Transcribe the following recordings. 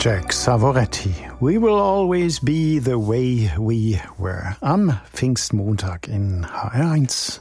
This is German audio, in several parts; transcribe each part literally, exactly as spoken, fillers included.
Jack Savoretti. We will always be the way we were. Am Pfingstmontag in H R eins.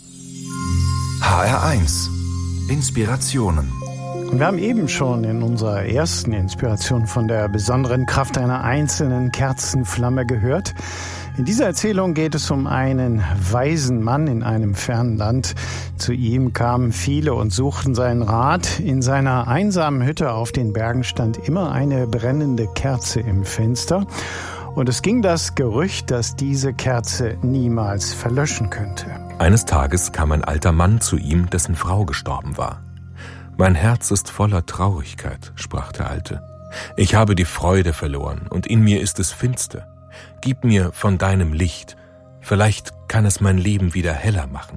H R eins. Inspirationen. Und wir haben eben schon in unserer ersten Inspiration von der besonderen Kraft einer einzelnen Kerzenflamme gehört. In dieser Erzählung geht es um einen weisen Mann in einem fernen Land. Zu ihm kamen viele und suchten seinen Rat. In seiner einsamen Hütte auf den Bergen stand immer eine brennende Kerze im Fenster. Und es ging das Gerücht, dass diese Kerze niemals verlöschen könnte. Eines Tages kam ein alter Mann zu ihm, dessen Frau gestorben war. »Mein Herz ist voller Traurigkeit«, sprach der Alte. »Ich habe die Freude verloren und in mir ist es finster. Gib mir von deinem Licht, vielleicht kann es mein Leben wieder heller machen.«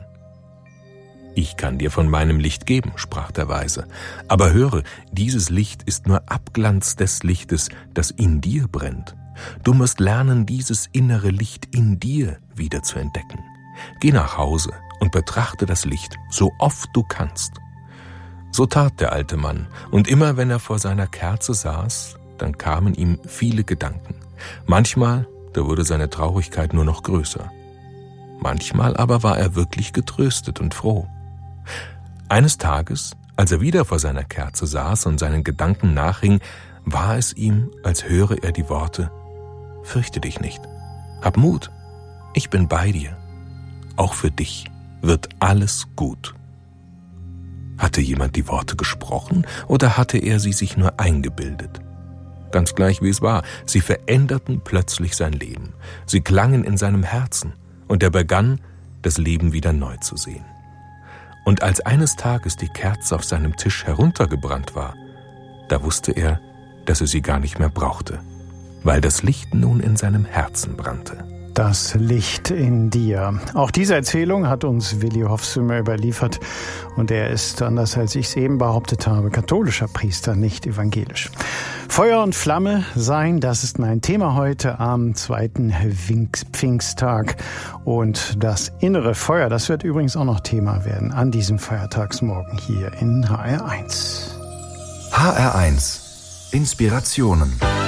»Ich kann dir von meinem Licht geben«, sprach der Weise, »aber höre, dieses Licht ist nur Abglanz des Lichtes, das in dir brennt. Du musst lernen, dieses innere Licht in dir wieder zu entdecken. Geh nach Hause und betrachte das Licht, so oft du kannst.« So tat der alte Mann, und immer wenn er vor seiner Kerze saß, dann kamen ihm viele Gedanken. Manchmal, da wurde seine Traurigkeit nur noch größer. Manchmal aber war er wirklich getröstet und froh. Eines Tages, als er wieder vor seiner Kerze saß und seinen Gedanken nachhing, war es ihm, als höre er die Worte: »Fürchte dich nicht, hab Mut, ich bin bei dir. Auch für dich wird alles gut.« Hatte jemand die Worte gesprochen oder hatte er sie sich nur eingebildet? Ganz gleich wie es war, sie veränderten plötzlich sein Leben. Sie klangen in seinem Herzen und er begann, das Leben wieder neu zu sehen. Und als eines Tages die Kerze auf seinem Tisch heruntergebrannt war, da wusste er, dass er sie gar nicht mehr brauchte, weil das Licht nun in seinem Herzen brannte. Das Licht in dir. Auch diese Erzählung hat uns Willi Hofsümer überliefert und er ist, anders als ich es eben behauptet habe, katholischer Priester, nicht evangelisch. Feuer und Flamme sein, das ist mein Thema heute am zweiten Pfingsttag. Und das innere Feuer, das wird übrigens auch noch Thema werden an diesem Feiertagsmorgen hier in H R eins. H R eins. Inspirationen.